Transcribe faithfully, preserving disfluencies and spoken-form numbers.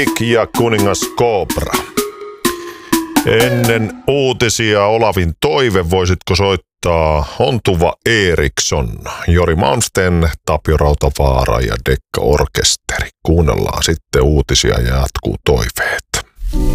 ja kuningas Cobra. Ennen uutisia Olavin toive, voisitko soittaa Hontuva Eriksson, Jori Malmsten, Tapio Rautavaara ja Dekka Orkesteri. Kuunnellaan sitten uutisia ja jatkuu toiveet.